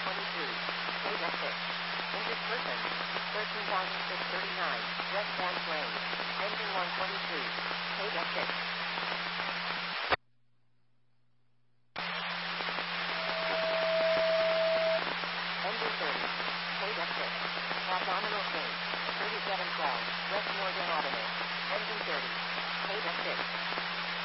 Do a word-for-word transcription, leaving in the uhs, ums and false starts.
twenty-three. Paid F six. Injured person. thirteen thousand six hundred thirty-nine. West Bank Lane. Engine one twenty-three. Paid F six. Engine thirty. Paid F six. Abdominal change. thirty-seven twelve. West Morgan Avenue. Engine thirty. Paid F six.